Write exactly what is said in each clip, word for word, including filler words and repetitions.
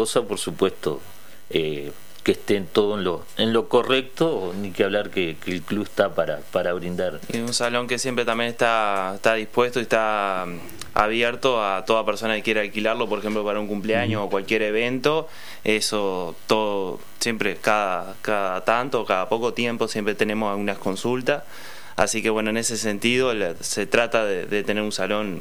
cosa, por supuesto, eh, que estén todo en lo en lo correcto, ni que hablar que, que el club está para para brindar. Y un salón que siempre también está está dispuesto y está abierto a toda persona que quiera alquilarlo, por ejemplo, para un cumpleaños uh-huh. o cualquier evento. Eso todo, siempre, cada, cada tanto, cada poco tiempo, siempre tenemos algunas consultas. Así que bueno, en ese sentido se trata de, de tener un salón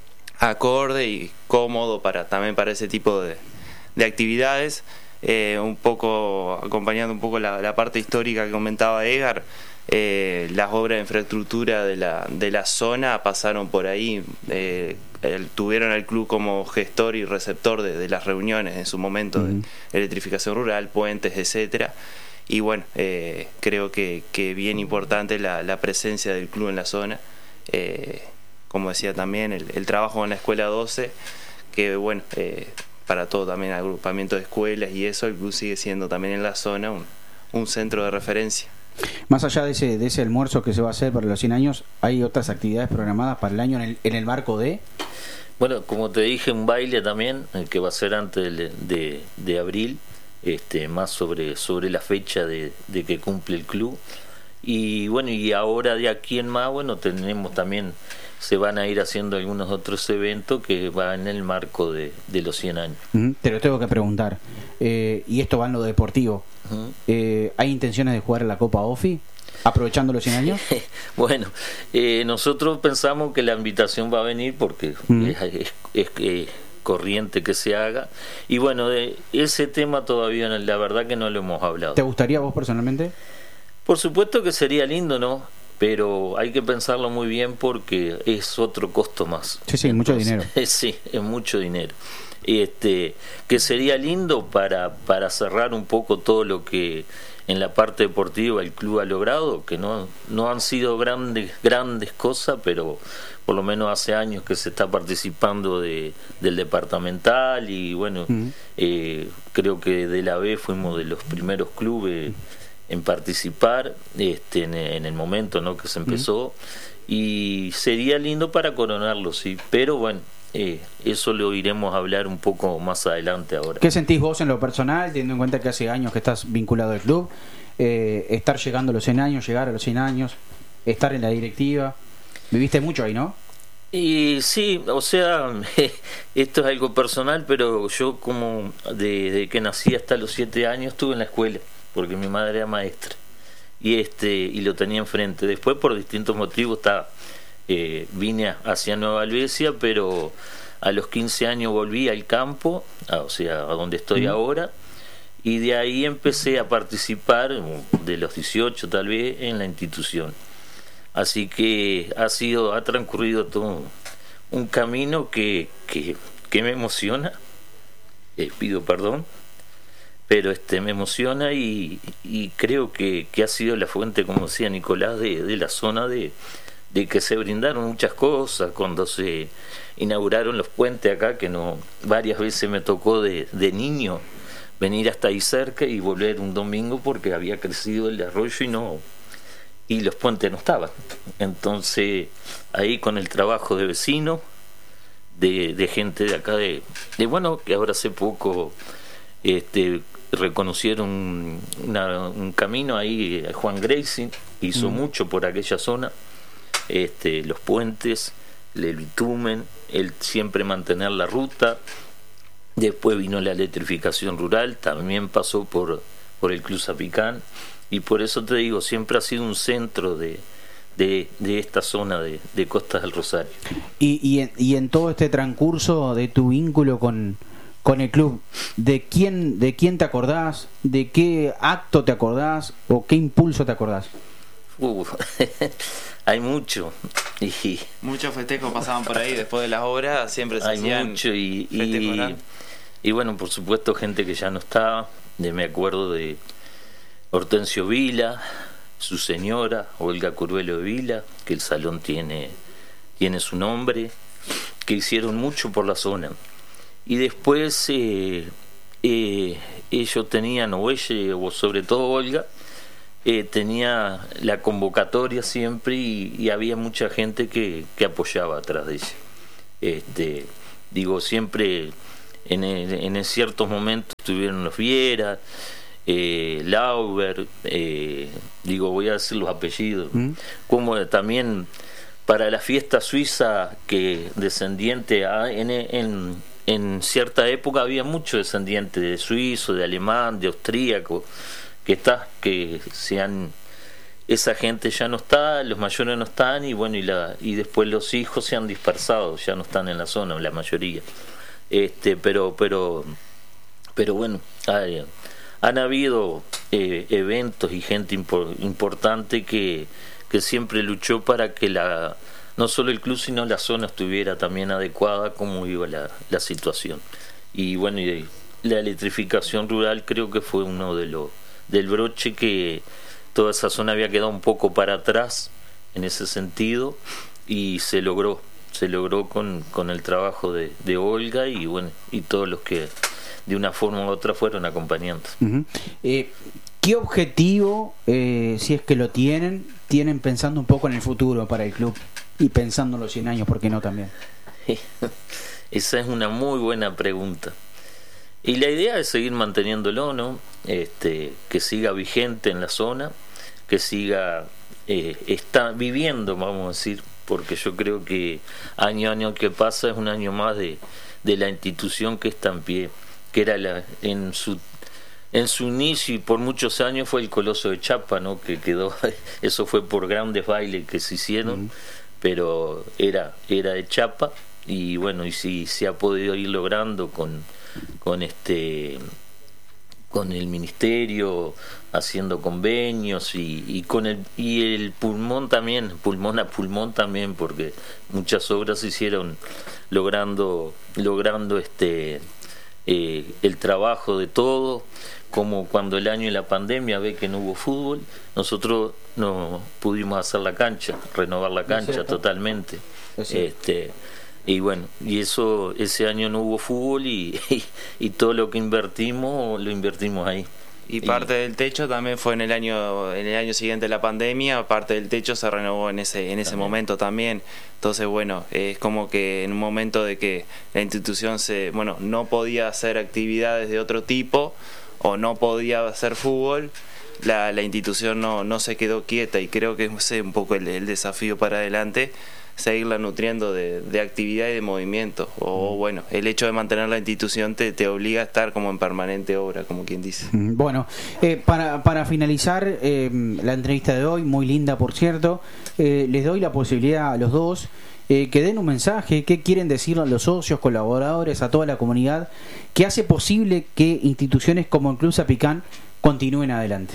acorde y cómodo para también para ese tipo de, de actividades. Eh, un poco acompañando un poco la, la parte histórica que comentaba Edgar, eh, las obras de infraestructura de la, de la zona pasaron por ahí, eh, el, tuvieron al club como gestor y receptor de, de las reuniones en su momento, uh-huh. de electrificación rural, puentes, etcétera. Y bueno, eh, creo que, que bien importante la, la presencia del club en la zona, eh, como decía también, el, el trabajo en la escuela doce, que bueno, eh, para todo también agrupamiento de escuelas y eso, el club sigue siendo también en la zona un, un centro de referencia. Más allá de ese de ese almuerzo que se va a hacer para los cien años, ¿hay otras actividades programadas para el año en el, en el marco de...? Bueno, como te dije, un baile también, el que va a ser antes de, de, de abril, este más sobre, sobre la fecha de, de que cumple el club. Y bueno, y ahora de aquí en más, bueno, tenemos también... se van a ir haciendo algunos otros eventos que van en el marco de, de los cien años. Uh-huh. Te lo tengo que preguntar. Eh, y esto va en lo deportivo. Uh-huh. Eh, ¿Hay intenciones de jugar la Copa OFI aprovechando los cien años? Bueno, eh, nosotros pensamos que la invitación va a venir porque uh-huh. es, es, es, es corriente que se haga. Y bueno, de ese tema todavía la verdad que no lo hemos hablado. ¿Te gustaría vos personalmente? Por supuesto que sería lindo, ¿no? Pero hay que pensarlo muy bien porque es otro costo más. Sí, sí, Entonces, mucho dinero. Sí, es mucho dinero. Este, que sería lindo para, para cerrar un poco todo lo que en la parte deportiva el club ha logrado, que no, no han sido grandes, grandes cosas, pero por lo menos hace años que se está participando de, del departamental y bueno, uh-huh. eh, creo que de la B fuimos de los primeros clubes en participar este en, en el momento, ¿no?, que se empezó, uh-huh. y sería lindo para coronarlo, sí, pero bueno, eh, eso lo iremos a hablar un poco más adelante ahora. ¿Qué sentís vos en lo personal, teniendo en cuenta que hace años que estás vinculado al club, eh, estar llegando a los cien años, llegar a los cien años, estar en la directiva? Viviste mucho ahí, ¿no? Y sí, o sea, esto es algo personal, pero yo como desde que nací hasta los siete años estuve en la escuela, porque mi madre era maestra y este y lo tenía enfrente. Después por distintos motivos está, eh, vine hacia Nueva Albesia, pero a los quince años volví al campo, a, o sea, a donde estoy uh-huh. ahora, y de ahí empecé a participar de los dieciocho tal vez en la institución. Así que ha sido ha transcurrido todo un camino que que, que me emociona, eh, pido perdón, pero este me emociona y, y creo que, que ha sido la fuente, como decía Nicolás, de, de la zona de, de que se brindaron muchas cosas cuando se inauguraron los puentes acá, que no varias veces me tocó de, de niño venir hasta ahí cerca y volver un domingo porque había crecido el arroyo y no y los puentes no estaban. Entonces ahí con el trabajo de vecinos, de, de gente de acá de, de bueno, que ahora hace poco este reconocieron una, un camino ahí, Juan Gracie hizo mm. mucho por aquella zona, este los puentes, el bitumen, el siempre mantener la ruta. Después vino la electrificación rural, también pasó por, por el Club Zapicán, y por eso te digo, siempre ha sido un centro de, de, de esta zona de, de Costas del Rosario. Y, y, en, y en todo este transcurso de tu vínculo con, con el club, ¿de quién, ¿de quién te acordás? ¿De qué acto te acordás? ¿O qué impulso te acordás? Uh, hay mucho. Y, Muchos festejos pasaban por ahí después de las obras, siempre se hay hacían mucho y, y, y bueno, por supuesto gente que ya no está. De, me acuerdo de Hortensio Vila, su señora Olga Curvelo de Vila, que el salón tiene tiene su nombre, que hicieron mucho por la zona. Y después eh, eh, ellos tenían, o ella, o sobre todo Olga, eh, tenía la convocatoria siempre y, y había mucha gente que, que apoyaba atrás de ella. Este, digo, siempre en, en, en ciertos momentos estuvieron los Viera, eh, Lauber, eh, digo, voy a decir los apellidos, ¿Mm? como también para la fiesta suiza, que descendiente a, en, en, en cierta época había mucho descendiente de suizo, de alemán, de austríaco, que está, que se han, esa gente ya no está, los mayores no están, y bueno, y la y después los hijos se han dispersado, ya no están en la zona, la mayoría. Este, pero pero pero bueno, hay, han habido eh, eventos y gente impor, importante que que siempre luchó para que la no solo el club sino la zona estuviera también adecuada como iba la, la situación. Y bueno, y la electrificación rural creo que fue uno de los del broche, que toda esa zona había quedado un poco para atrás en ese sentido, y se logró se logró con, con el trabajo de, de Olga y bueno, y todos los que de una forma u otra fueron acompañando. Uh-huh. eh, ¿Qué objetivo, eh, si es que lo tienen, tienen pensando un poco en el futuro para el club? Y pensando en los cien años, ¿por qué no también? Esa es una muy buena pregunta. Y la idea es seguir manteniéndolo, ¿no? Este, que siga vigente en la zona, que siga eh, está viviendo, vamos a decir, porque yo creo que año a año que pasa es un año más de, de la institución que está en pie, que era la, en su en su inicio y por muchos años fue el Coloso de Chapa, ¿no? Que quedó, eso fue por grandes bailes que se hicieron, uh-huh. pero era era de chapa, y bueno, y si se ha podido ir logrando con con este con el ministerio, haciendo convenios, y, y con el y el pulmón también, pulmón a pulmón también, porque muchas obras se hicieron logrando logrando este eh, el trabajo de todo, como cuando el año de la pandemia ve que no hubo fútbol, nosotros no pudimos hacer la cancha, renovar la cancha totalmente. Este y bueno, y eso, ese año no hubo fútbol, y, y, y todo lo que invertimos lo invertimos ahí. Y parte y, del techo también fue en el año en el año siguiente de la pandemia, parte del techo se renovó en ese en ese también. momento también. Entonces, bueno, es como que en un momento de que la institución se bueno no podía hacer actividades de otro tipo o no podía hacer fútbol, la, la institución no, no se quedó quieta, y creo que ese es un poco el, el desafío para adelante, seguirla nutriendo de, de actividad y de movimiento. O bueno, el hecho de mantener la institución te, te obliga a estar como en permanente obra, como quien dice. Bueno, eh, para, para finalizar eh, la entrevista de hoy, muy linda por cierto, eh, les doy la posibilidad a los dos eh, que den un mensaje, qué quieren decirle a los socios, colaboradores, a toda la comunidad, que hace posible que instituciones como el Club Zapicán continúen adelante.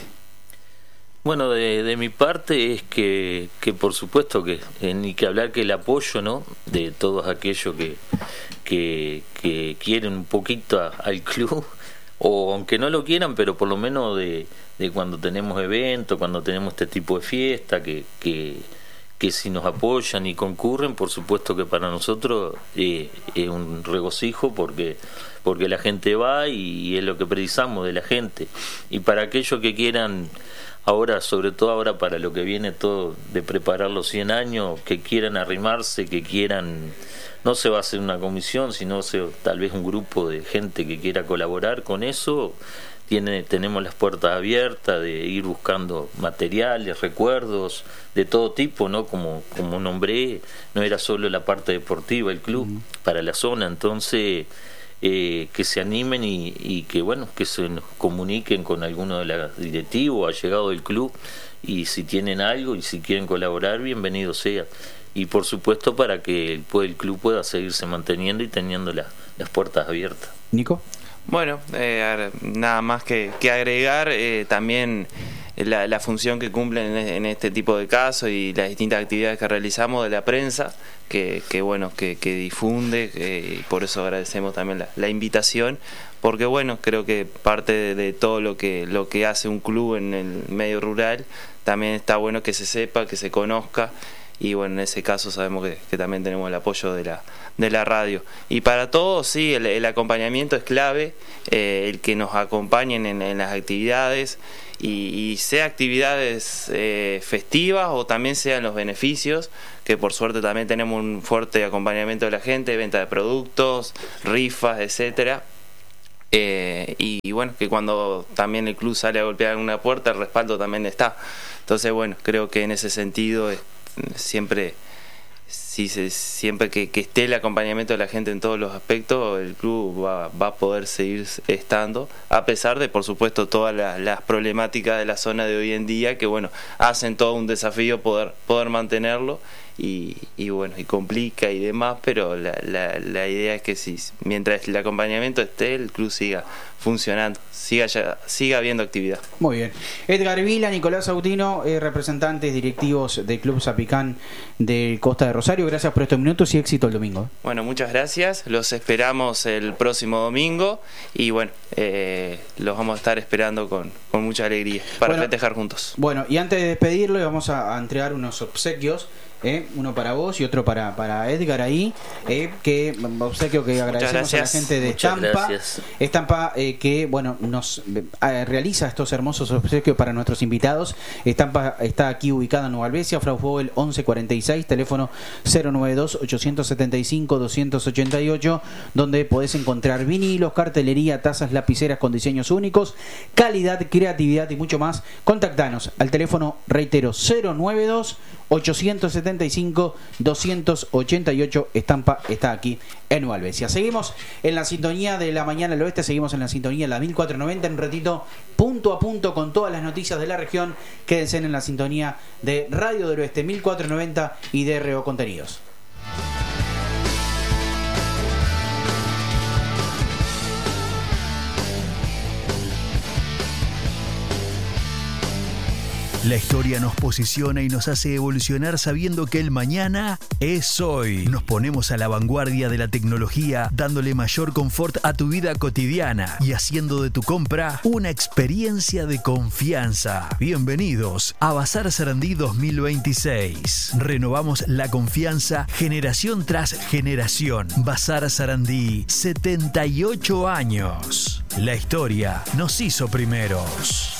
Bueno, de, de mi parte es que, que por supuesto que eh, ni que hablar que el apoyo, ¿no?, de todos aquellos que, que, que quieren un poquito a, al club, o aunque no lo quieran, pero por lo menos de, de cuando tenemos eventos, cuando tenemos este tipo de fiesta, que, que, que si nos apoyan y concurren, por supuesto que para nosotros eh, es un regocijo, porque porque la gente va y, y es lo que precisamos de la gente. Y para aquellos que quieran ahora, sobre todo ahora para lo que viene todo de preparar los cien años, que quieran arrimarse, que quieran, no se va a hacer una comisión, sino se, tal vez un grupo de gente que quiera colaborar con eso, tiene, tenemos las puertas abiertas de ir buscando materiales, recuerdos de todo tipo, ¿no? Como, como nombré, no era solo la parte deportiva el club, uh-huh. para la zona, entonces Eh, que se animen y, y que bueno, que se nos comuniquen con alguno de los directivos, allegado del club, y si tienen algo y si quieren colaborar, bienvenido sea, y por supuesto para que el, el club pueda seguirse manteniendo y teniendo la, las puertas abiertas. Nico. Bueno, eh, nada más que, que agregar, eh, también la, la función que cumplen en, en este tipo de casos y las distintas actividades que realizamos de la prensa, que, que bueno, que, que difunde, eh, y por eso agradecemos también la, la invitación, porque bueno, creo que parte de, de todo lo que lo que hace un club en el medio rural, también está bueno que se sepa, que se conozca, y bueno, en ese caso sabemos que, que también tenemos el apoyo de la de la radio. Y para todos, sí, el, el acompañamiento es clave, eh, el que nos acompañen en, en las actividades, y, y sea actividades eh, festivas o también sean los beneficios, que por suerte también tenemos un fuerte acompañamiento de la gente, venta de productos, rifas, etcétera. Eh, y, y bueno, que cuando también el club sale a golpear una puerta, el respaldo también está. Entonces bueno, creo que en ese sentido eh, siempre sí, se, siempre que, que esté el acompañamiento de la gente en todos los aspectos, el club va, va a poder seguir estando, a pesar de, por supuesto, todas las, las problemáticas de la zona de hoy en día, que bueno, hacen todo un desafío poder, poder mantenerlo, y, y bueno, y complica y demás, pero la, la, la idea es que si, mientras el acompañamiento esté, el club siga funcionando, siga ya, siga habiendo actividad. Muy bien. Edgar Vila, Nicolás Autino, eh, representantes directivos del Club Zapicán de Costa de Rosario, gracias por estos minutos y éxito el domingo. Bueno, muchas gracias, los esperamos el próximo domingo, y bueno, eh, los vamos a estar esperando con, con mucha alegría para bueno, festejar juntos. Bueno, y antes de despedirlo, vamos a, a entregar unos obsequios. Eh, uno para vos y otro para, para Edgar ahí, eh, que obsequio que agradecemos a la gente de Muchas Estampa gracias. Estampa eh, que bueno nos eh, realiza estos hermosos obsequios para nuestros invitados. Estampa está aquí ubicada en Nueva Albesia, Frau Vogel once cuarenta y seis, teléfono cero noventa y dos, ochocientos setenta y cinco, doscientos ochenta y ocho, donde podés encontrar vinilos, cartelería, tazas, lapiceras con diseños únicos, calidad, creatividad y mucho más. Contactanos al teléfono, reitero, cero noventa y dos, ochocientos setenta y cinco, doscientos ochenta y ocho. Estampa está aquí en Nueva Albesia. Seguimos en la sintonía de la mañana al oeste, seguimos en la sintonía de la mil cuatrocientos noventa, en un ratito punto a punto con todas las noticias de la región. Quédense en la sintonía de Radio del Oeste mil cuatrocientos noventa y de R O Contenidos. La historia nos posiciona y nos hace evolucionar sabiendo que el mañana es hoy. Nos ponemos a la vanguardia de la tecnología, dándole mayor confort a tu vida cotidiana y haciendo de tu compra una experiencia de confianza. Bienvenidos a Bazar Sarandí dos mil veintiséis. Renovamos la confianza generación tras generación. Bazar Sarandí, setenta y ocho años. La historia nos hizo primeros.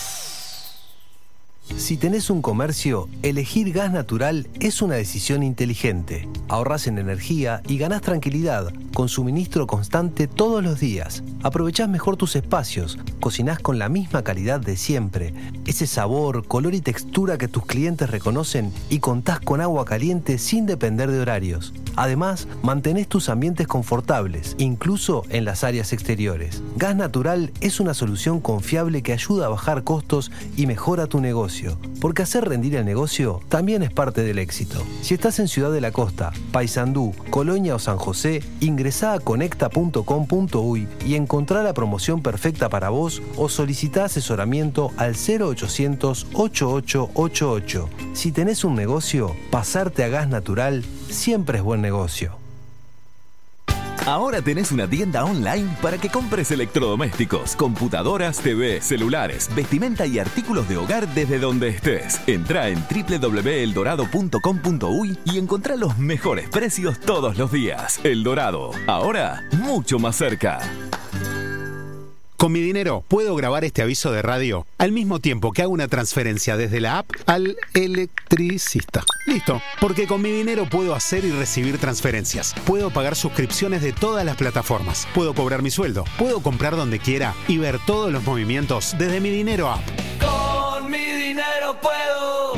Si tenés un comercio, elegir gas natural es una decisión inteligente. Ahorrás en energía y ganás tranquilidad, con suministro constante todos los días. Aprovechás mejor tus espacios, cocinás con la misma calidad de siempre, ese sabor, color y textura que tus clientes reconocen, y contás con agua caliente sin depender de horarios. Además, mantenés tus ambientes confortables, incluso en las áreas exteriores. Gas natural es una solución confiable que ayuda a bajar costos y mejora tu negocio. Porque hacer rendir el negocio también es parte del éxito. Si estás en Ciudad de la Costa, Paysandú, Colonia o San José, ingresá a conecta punto com punto uy y encontrá la promoción perfecta para vos, o solicitá asesoramiento al cero ochocientos, ochenta y ocho ochenta y ocho. Si tenés un negocio, pasarte a gas natural siempre es buen negocio. Ahora tenés una tienda online para que compres electrodomésticos, computadoras, T V, celulares, vestimenta y artículos de hogar desde donde estés. Entrá en doble u doble u doble u punto eldorado punto com punto uy y encontrá los mejores precios todos los días. El Dorado, ahora mucho más cerca. Con mi dinero puedo grabar este aviso de radio al mismo tiempo que hago una transferencia desde la app al electricista. Listo, porque con mi dinero puedo hacer y recibir transferencias. Puedo pagar suscripciones de todas las plataformas. Puedo cobrar mi sueldo. Puedo comprar donde quiera y ver todos los movimientos desde mi dinero app. Con mi dinero puedo.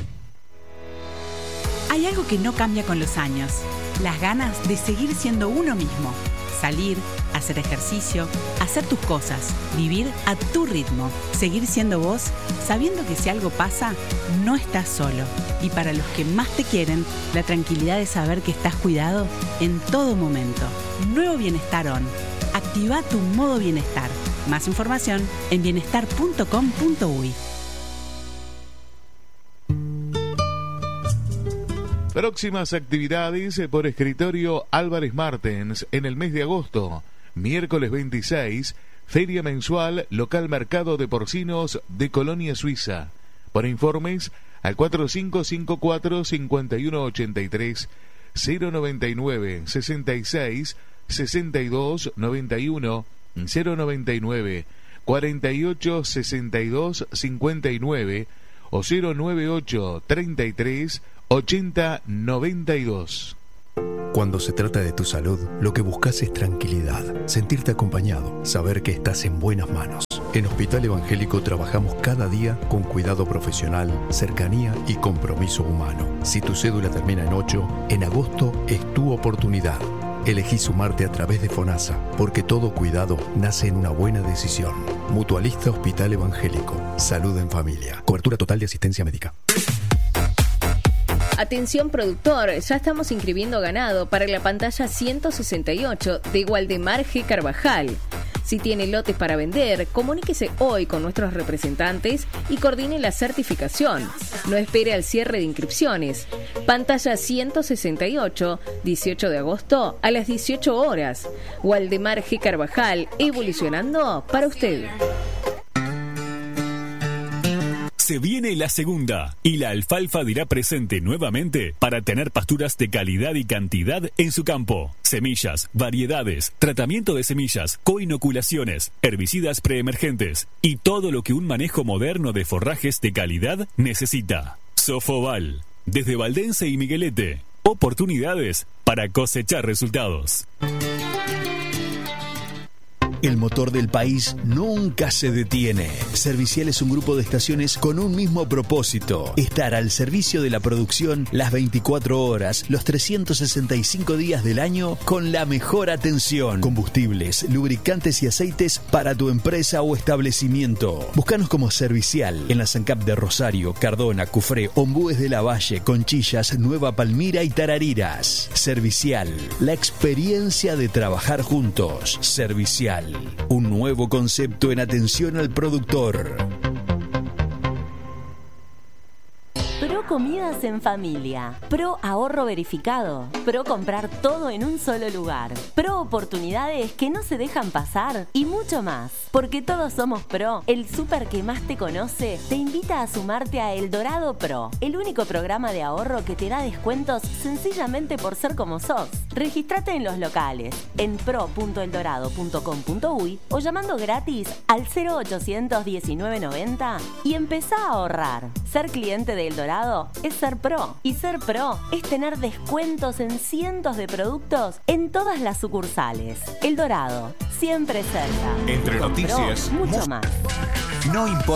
Hay algo que no cambia con los años. Las ganas de seguir siendo uno mismo. Salir, hacer ejercicio, hacer tus cosas, vivir a tu ritmo, seguir siendo vos, sabiendo que si algo pasa, no estás solo. Y para los que más te quieren, la tranquilidad de saber que estás cuidado en todo momento. Nuevo Bienestar On. Activa tu modo bienestar. Más información en bienestar punto com punto uy. Próximas actividades por Escritorio Álvarez Martens en el mes de agosto. Miércoles veintiséis, Feria Mensual Local Mercado de Porcinos de Colonia Suiza. Para informes al cuatro cinco cinco cuatro, cinco uno ocho tres, cero noventa y nueve, sesenta y seis, sesenta y dos, noventa y uno, cero noventa y nueve, cuarenta y ocho, sesenta y dos, cincuenta y nueve o cero noventa y ocho, treinta y tres, ochenta, noventa y dos. Cuando se trata de tu salud, lo que buscas es tranquilidad, sentirte acompañado, saber que estás en buenas manos. En Hospital Evangélico trabajamos cada día con cuidado profesional, cercanía y compromiso humano. Si tu cédula termina en ocho, en agosto es tu oportunidad. Elegí sumarte a través de FONASA, porque todo cuidado nace en una buena decisión. Mutualista Hospital Evangélico. Salud en familia. Cobertura total de asistencia médica. Atención productor, ya estamos inscribiendo ganado para la pantalla ciento sesenta y ocho de Waldemar G. Carvajal. Si tiene lotes para vender, comuníquese hoy con nuestros representantes y coordine la certificación. No espere al cierre de inscripciones. Pantalla ciento sesenta y ocho, dieciocho de agosto a las dieciocho horas. Waldemar G. Carvajal, evolucionando para usted. Se viene la segunda y la alfalfa dirá presente nuevamente para tener pasturas de calidad y cantidad en su campo. Semillas, variedades, tratamiento de semillas, coinoculaciones, herbicidas preemergentes y todo lo que un manejo moderno de forrajes de calidad necesita. Sofoval, desde Valdense y Miguelete, oportunidades para cosechar resultados. El motor del país nunca se detiene. Servicial es un grupo de estaciones con un mismo propósito: estar al servicio de la producción las veinticuatro horas, los trescientos sesenta y cinco días del año, con la mejor atención. Combustibles, lubricantes y aceites para tu empresa o establecimiento. Búscanos como Servicial en la SANCAP de Rosario, Cardona, Cufré, Ombúes de la Valle, Conchillas, Nueva Palmira y Tarariras. Servicial, la experiencia de trabajar juntos. Servicial, un nuevo concepto en atención al productor. Pro Comidas en Familia, Pro Ahorro Verificado, Pro Comprar todo en un solo lugar, Pro Oportunidades que no se dejan pasar y mucho más. Porque todos somos Pro, el súper que más te conoce te invita a sumarte a El Dorado Pro, el único programa de ahorro que te da descuentos sencillamente por ser como sos. Regístrate en los locales, en pro punto el dorado punto com punto uy o llamando gratis al cero ochocientos diecinueve noventa y empezá a ahorrar. Ser cliente de El Dorado es ser Pro, y ser Pro es tener descuentos en cientos de productos en todas las sucursales. El Dorado, siempre cerca. Entre Con noticias, Pro, mucho más. No importa.